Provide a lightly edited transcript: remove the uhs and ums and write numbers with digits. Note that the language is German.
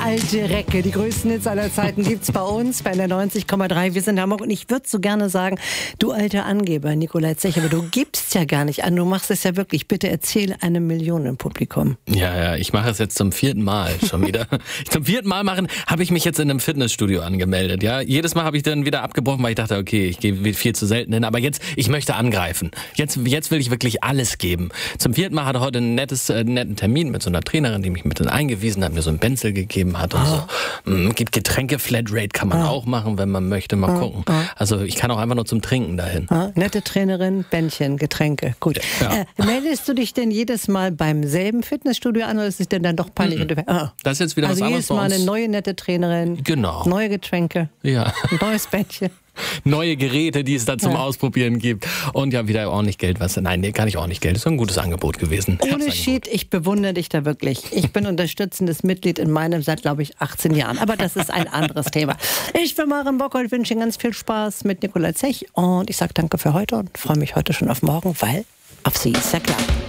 alte Recke. Die größten Hits aller Zeiten gibt's bei uns, bei der 90,3. Wir sind in Hamburg und ich würde so gerne sagen, du alter Angeber, Nikolai Zech, aber du gibst ja gar nicht an, du machst es ja wirklich. Bitte erzähl einem Millionenpublikum. Ja, ich mache es jetzt zum 4. Mal schon wieder. Zum 4. Mal habe ich mich jetzt in einem Fitnessstudio angemeldet. Ja, jedes Mal habe ich dann wieder abgebrochen, weil ich dachte, okay, ich gehe viel zu selten hin. Aber jetzt, ich möchte angreifen. Jetzt will ich wirklich alles geben. Zum 4. Mal hatte heute einen netten Termin mit so einer Trainerin, die mich mit eingewiesen hat, mir so ein Benzel gegeben hat und so. Gibt Getränke-Flatrate, kann man auch machen, wenn man möchte. Mal gucken. Also ich kann auch einfach nur zum Trinken dahin. Nette Trainerin, Bändchen, Getränke. Gut. Ja. Meldest du dich denn jedes Mal beim selben Fitnessstudio an oder ist es denn dann doch peinlich? Das ist jetzt wieder was anderes. Also jedes Mal eine neue nette Trainerin. Genau. Neue Getränke. Ja. Ein neues Bändchen. Neue Geräte, die es da zum Ausprobieren gibt. Und ja, wieder ordentlich Geld. Nein, gar nicht ordentlich Geld. Das ist ein gutes Angebot gewesen. Ohne Schied, ich bewundere dich da wirklich. Ich bin unterstützendes Mitglied in meinem seit, glaube ich, 18 Jahren. Aber das ist ein anderes Thema. Ich bin Maren Bockholt, wünsche Ihnen ganz viel Spaß mit Nikolai Zech. Und ich sage danke für heute und freue mich heute schon auf morgen, weil auf Sie ist ja klar.